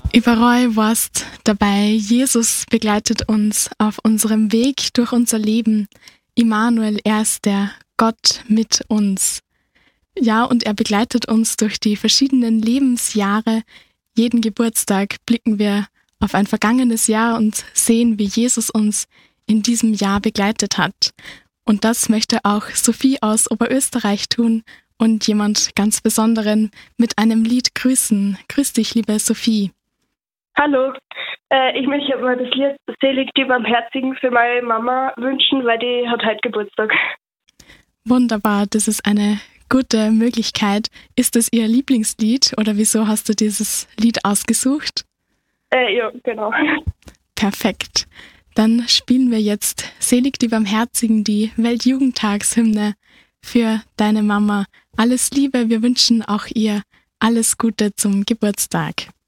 Überall warst dabei. Jesus begleitet uns auf unserem Weg durch unser Leben. Immanuel, er ist der Gott mit uns. Ja, und er begleitet uns durch die verschiedenen Lebensjahre. Jeden Geburtstag blicken wir auf ein vergangenes Jahr und sehen, wie Jesus uns in diesem Jahr begleitet hat. Und das möchte auch Sophie aus Oberösterreich tun und jemand ganz Besonderen mit einem Lied grüßen. Grüß dich, liebe Sophie. Hallo, ich möchte mal das Lied Selig die Barmherzigen für meine Mama wünschen, weil die hat heute Geburtstag. Wunderbar, das ist eine gute Möglichkeit. Ist es Ihr Lieblingslied oder wieso hast du dieses Lied ausgesucht? Ja, genau. Perfekt. Dann spielen wir jetzt Selig die Barmherzigen, die Weltjugendtagshymne für deine Mama. Alles Liebe, wir wünschen auch ihr alles Gute zum Geburtstag.